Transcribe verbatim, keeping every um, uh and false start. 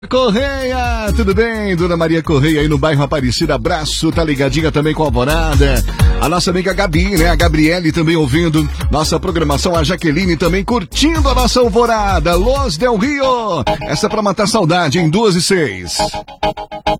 Correia, tudo bem? Dona Maria Correia aí no bairro Aparecida, abraço, tá ligadinha também com a Alvorada. A nossa amiga Gabi, né? A Gabriele também ouvindo nossa programação, a Jaqueline também curtindo a nossa Alvorada. Los Del Rio, essa é pra matar saudade em duas e seis.